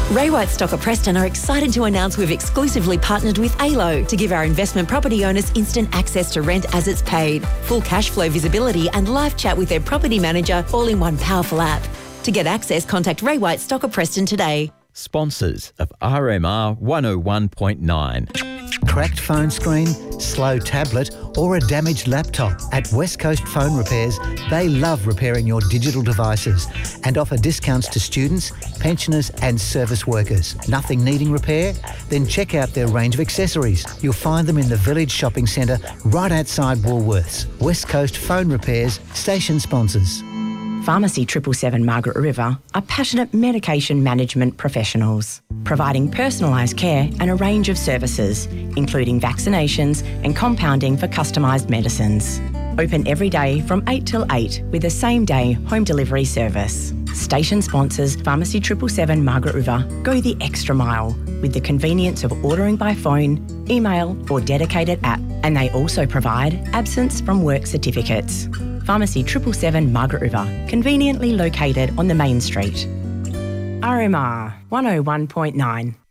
Ray White Stocker Preston are excited to announce we've exclusively partnered with ALO to give our investment property owners instant access to rent as it's paid, full cash flow visibility and live chat with their property manager all in one powerful app. To get access, contact Ray White Stocker Preston today. Sponsors of RMR 101.9. Cracked phone screen, slow tablet or a damaged laptop. At West Coast Phone Repairs, they love repairing your digital devices and offer discounts to students, pensioners and service workers. Nothing needing repair? Then check out their range of accessories. You'll find them in the Village Shopping Centre right outside Woolworths. West Coast Phone Repairs, station sponsors. Pharmacy 777 Margaret River are passionate medication management professionals, providing personalised care and a range of services, including vaccinations and compounding for customised medicines. Open every day from 8 till 8 with a same-day home delivery service. Station sponsors Pharmacy 777 Margaret River go the extra mile with the convenience of ordering by phone, email or dedicated app, and they also provide absence from work certificates. Pharmacy 777 Margaret River, conveniently located on the main street. RMR 101.9.